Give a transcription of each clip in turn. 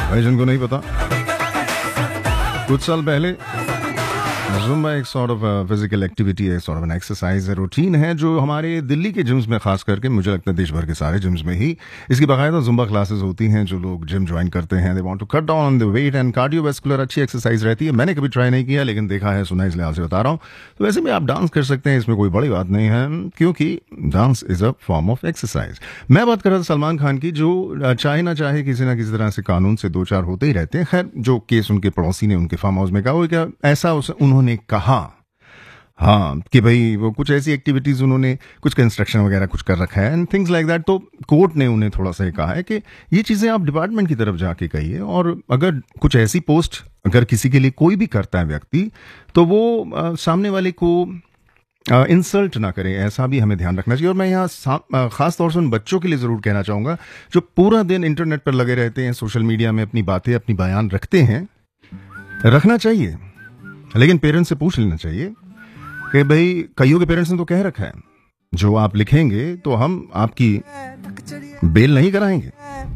भाई जिनको नहीं पता, कुछ साल पहले ज़ुम्बा एक सॉर्ट ऑफ फिजिकल एक्टिविटी है, sort of an exercise routine है जो हमारे दिल्ली के जिम्स में खास करके, मुझे लगता है देश भर के सारे जिम्स में ही इसकी बाकायदा ज़ुम्बा क्लासेस होती हैं। जो लोग जिम ज्वाइन करते हैं, they want to cut down the wait and cardiovascular अच्छी एक्सरसाइज रहती है। मैंने कभी ट्राई नहीं किया लेकिन देखा है, सुना है, इसलिए आपसे बता रहा हूँ। तो वैसे भी आप डांस कर सकते हैं, इसमें कोई बड़ी बात नहीं है क्योंकि dance is a form of exercise. मैं बात कर रहा था सलमान खान की, जो चाहे ना चाहे किसी ना किसी तरह से कानून से दो चार होते ही रहते हैं। खैर, जो केस उनके पड़ोसी ने उनके फार्म हाउस में कहा, वो क्या ऐसा उन्होंने कहा, हाँ, कि भाई वो कुछ ऐसी एक्टिविटीज, उन्होंने कुछ कंस्ट्रक्शन वगैरह कुछ कर रखा है एंड थिंग्स लाइक दैट। तो कोर्ट ने उन्हें थोड़ा सा कहा है कि ये चीजें आप डिपार्टमेंट की तरफ जाके कहिए, और अगर कुछ ऐसी पोस्ट अगर किसी के लिए कोई भी करता है व्यक्ति, तो वो सामने वाले को इंसल्ट ना करे, ऐसा भी हमें ध्यान रखना चाहिए। और मैं यहाँ खास तौर से उन बच्चों के लिए जरूर कहना चाहूंगा जो पूरा दिन इंटरनेट पर लगे रहते हैं, सोशल मीडिया में अपनी बातें, अपनी बयान रखते हैं। रखना चाहिए लेकिन पेरेंट्स से पूछ लेना चाहिए कि भाई, कईयों के पेरेंट्स ने तो कह रखा है जो आप लिखेंगे तो हम आपकी बेल नहीं कराएंगे।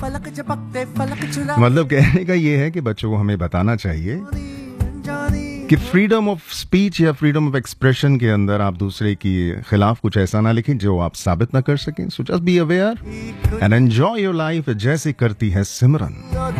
मतलब कहने का ये है कि बच्चों को हमें बताना चाहिए कि फ्रीडम ऑफ स्पीच या फ्रीडम ऑफ एक्सप्रेशन के अंदर आप दूसरे के खिलाफ कुछ ऐसा ना लिखें जो आप साबित ना कर सकें। So just be aware and enjoy your life जैसे करती है सिमरन।